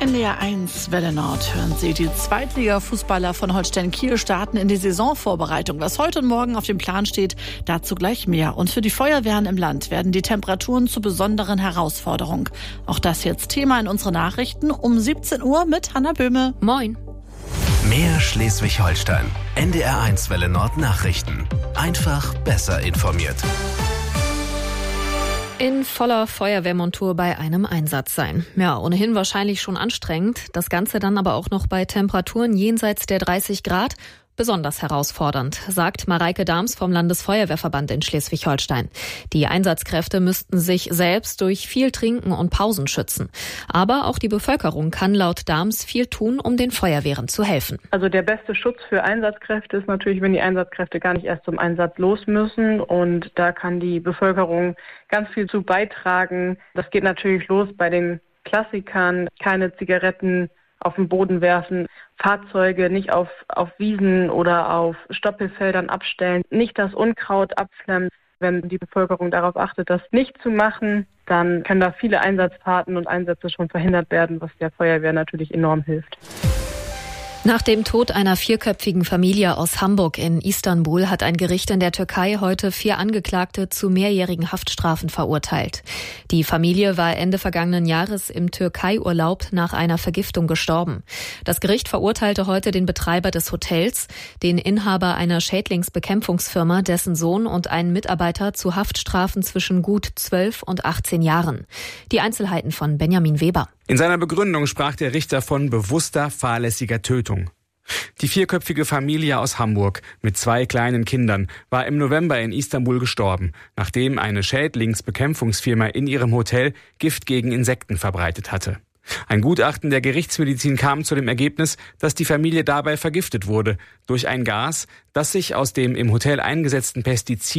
NDR 1 Welle Nord hören Sie. Die Zweitliga-Fußballer von Holstein Kiel starten in die Saisonvorbereitung. Was heute und morgen auf dem Plan steht, dazu gleich mehr. Und für die Feuerwehren im Land werden die Temperaturen zur besonderen Herausforderung. Auch das jetzt Thema in unseren Nachrichten um 17 Uhr mit Hanna Böhme. Moin. Mehr Schleswig-Holstein. NDR 1 Welle Nord Nachrichten. Einfach besser informiert. In voller Feuerwehrmontur bei einem Einsatz sein. Ja, ohnehin wahrscheinlich schon anstrengend. Das Ganze dann aber auch noch bei Temperaturen jenseits der 30 Grad. Besonders herausfordernd, sagt Mareike Dahms vom Landesfeuerwehrverband in Schleswig-Holstein. Die Einsatzkräfte müssten sich selbst durch viel Trinken und Pausen schützen. Aber auch die Bevölkerung kann laut Dahms viel tun, um den Feuerwehren zu helfen. Also der beste Schutz für Einsatzkräfte ist natürlich, wenn die Einsatzkräfte gar nicht erst zum Einsatz los müssen. Und da kann die Bevölkerung ganz viel zu beitragen. Das geht natürlich los bei den Klassikern, keine Zigaretten auf den Boden werfen, Fahrzeuge nicht auf Wiesen oder auf Stoppelfeldern abstellen, nicht das Unkraut abflammen. Wenn die Bevölkerung darauf achtet, das nicht zu machen, dann können da viele Einsatzfahrten und Einsätze schon verhindert werden, was der Feuerwehr natürlich enorm hilft. Nach dem Tod einer 4-köpfigen Familie aus Hamburg in Istanbul hat ein Gericht in der Türkei heute 4 Angeklagte zu mehrjährigen Haftstrafen verurteilt. Die Familie war Ende vergangenen Jahres im Türkei-Urlaub nach einer Vergiftung gestorben. Das Gericht verurteilte heute den Betreiber des Hotels, den Inhaber einer Schädlingsbekämpfungsfirma, dessen Sohn und einen Mitarbeiter zu Haftstrafen zwischen gut 12 und 18 Jahren. Die Einzelheiten von Benjamin Weber. In seiner Begründung sprach der Richter von bewusster, fahrlässiger Tötung. Die 4-köpfige Familie aus Hamburg mit 2 kleinen Kindern war im November in Istanbul gestorben, nachdem eine Schädlingsbekämpfungsfirma in ihrem Hotel Gift gegen Insekten verbreitet hatte. Ein Gutachten der Gerichtsmedizin kam zu dem Ergebnis, dass die Familie dabei vergiftet wurde durch ein Gas, das sich aus dem im Hotel eingesetzten Pestizid